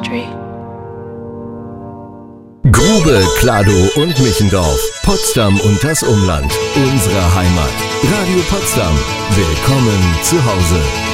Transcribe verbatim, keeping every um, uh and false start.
country. Grube, Kladow und Michendorf. Potsdam und das Umland. Unsere Heimat. Radio Potsdam. Willkommen zu Hause.